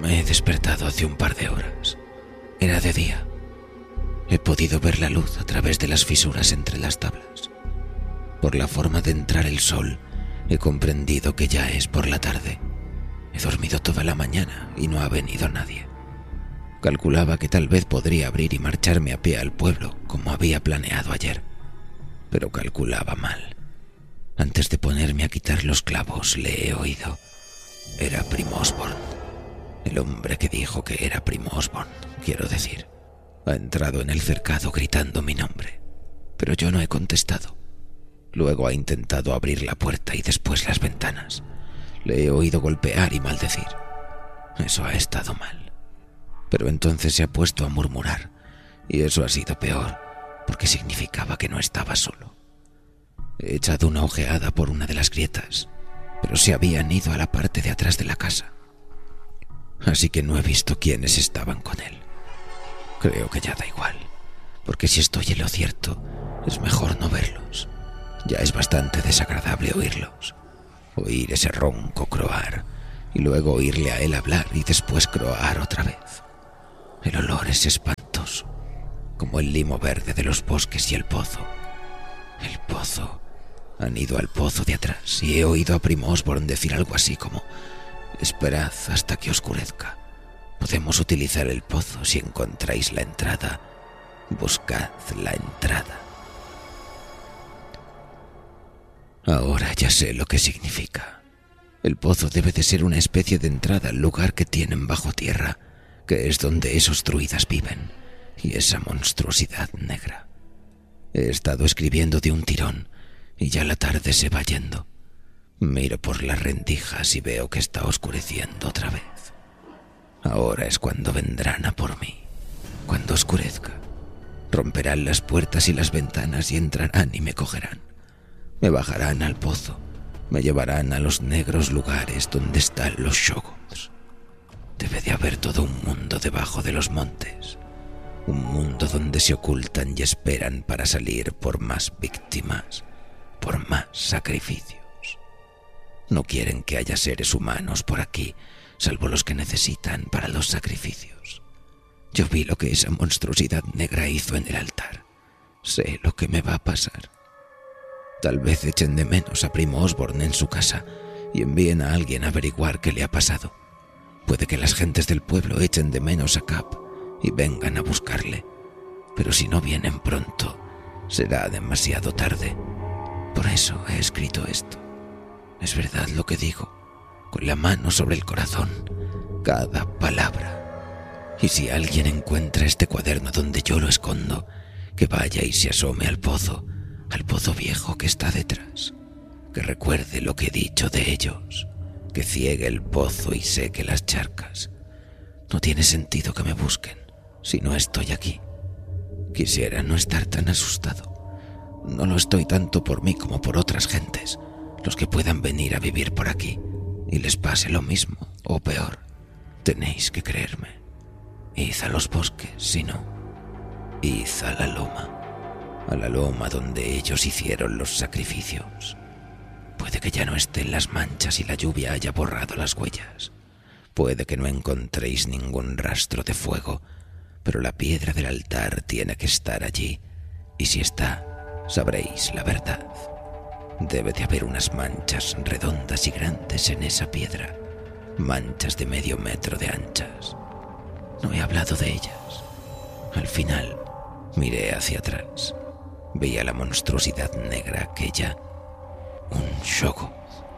Me he despertado hace un par de horas. Era de día. He podido ver la luz a través de las fisuras entre las tablas. Por la forma de entrar el sol, he comprendido que ya es por la tarde. He dormido toda la mañana y no ha venido nadie. Calculaba que tal vez podría abrir y marcharme a pie al pueblo, como había planeado ayer. Pero calculaba mal. Antes de ponerme a quitar los clavos, le he oído. Era Primo Osborn. El hombre que dijo que era Primo Osborn, quiero decir. Ha entrado en el cercado gritando mi nombre, pero yo no he contestado. Luego ha intentado abrir la puerta y después las ventanas. Le he oído golpear y maldecir. Eso ha estado mal. Pero entonces se ha puesto a murmurar, y eso ha sido peor, porque significaba que no estaba solo. He echado una ojeada por una de las grietas, pero se habían ido a la parte de atrás de la casa. Así que no he visto quiénes estaban con él. Creo que ya da igual, porque si estoy en lo cierto, es mejor no verlos. Ya es bastante desagradable oírlos. Oír ese ronco croar, y luego oírle a él hablar y después croar otra vez. El olor es espantoso, como el limo verde de los bosques y el pozo. El pozo. Han ido al pozo de atrás y he oído a Primo Osborn decir algo así como: esperad hasta que oscurezca. Podemos utilizar el pozo si encontráis la entrada. Buscad la entrada. Ahora ya sé lo que significa. El pozo debe de ser una especie de entrada al lugar que tienen bajo tierra, que es donde esos druidas viven, y esa monstruosidad negra. He estado escribiendo de un tirón, y ya la tarde se va yendo. Miro por las rendijas y veo que está oscureciendo otra vez. Ahora es cuando vendrán a por mí, cuando oscurezca. Romperán las puertas y las ventanas y entrarán y me cogerán. Me bajarán al pozo, me llevarán a los negros lugares donde están los Shoggoths. Debe de haber todo un mundo debajo de los montes, un mundo donde se ocultan y esperan para salir por más víctimas, por más sacrificios. No quieren que haya seres humanos por aquí, salvo los que necesitan para los sacrificios. Yo vi lo que esa monstruosidad negra hizo en el altar. Sé lo que me va a pasar. Tal vez echen de menos a Primo Osborn en su casa y envíen a alguien a averiguar qué le ha pasado. Puede que las gentes del pueblo echen de menos a Cap y vengan a buscarle. Pero si no vienen pronto, será demasiado tarde. Por eso he escrito esto. Es verdad lo que digo, con la mano sobre el corazón, cada palabra. Y si alguien encuentra este cuaderno donde yo lo escondo, que vaya y se asome al pozo viejo que está detrás. Que recuerde lo que he dicho de ellos, que ciegue el pozo y seque las charcas. No tiene sentido que me busquen si no estoy aquí. Quisiera no estar tan asustado. No lo estoy tanto por mí como por otras gentes, los que puedan venir a vivir por aquí y les pase lo mismo o peor. Tenéis que creerme. Id a los bosques, si no, id a la loma donde ellos hicieron los sacrificios. Puede que ya no estén las manchas y la lluvia haya borrado las huellas. Puede que no encontréis ningún rastro de fuego, pero la piedra del altar tiene que estar allí, y si está, sabréis la verdad. Debe de haber unas manchas redondas y grandes en esa piedra, manchas de medio metro de anchas. No he hablado de ellas. Al final, miré hacia atrás. Veía la monstruosidad negra aquella, un Shoggoth.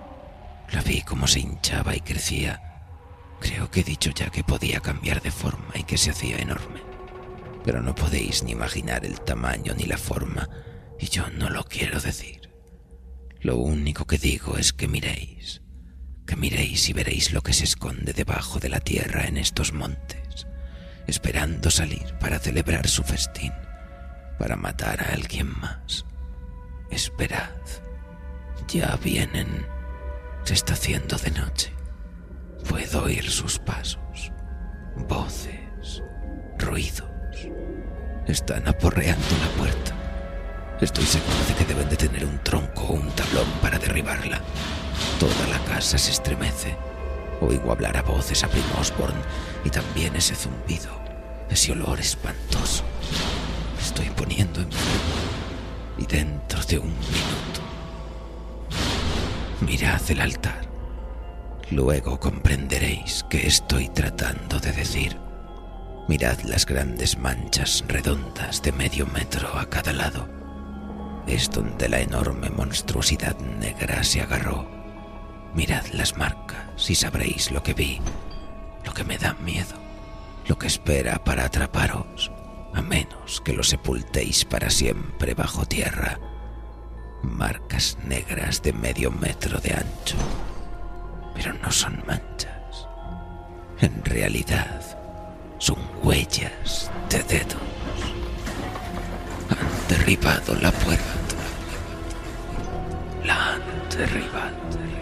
La vi como se hinchaba y crecía. Creo que he dicho ya que podía cambiar de forma y que se hacía enorme. Pero no podéis ni imaginar el tamaño ni la forma, y yo no lo quiero decir. Lo único que digo es que miréis y veréis lo que se esconde debajo de la tierra en estos montes, esperando salir para celebrar su festín, para matar a alguien más. Esperad, ya vienen. Se está haciendo de noche. Puedo oír sus pasos, voces, ruidos. Están aporreando la puerta. Estoy seguro de que deben de tener un tronco o un tablón para derribarla. Toda la casa se estremece. Oigo hablar a voces a Prim Osborne y también ese zumbido, ese olor espantoso. Me estoy poniendo enfermo y dentro de un minuto. Mirad el altar. Luego comprenderéis qué estoy tratando de decir. Mirad las grandes manchas redondas de medio metro a cada lado. Es donde la enorme monstruosidad negra se agarró. Mirad las marcas y sabréis lo que vi, lo que me da miedo, lo que espera para atraparos, a menos que lo sepultéis para siempre bajo tierra. Marcas negras de medio metro de ancho. Pero no son manchas. En realidad, son huellas de dedos. Han derribado la puerta. La han derribado.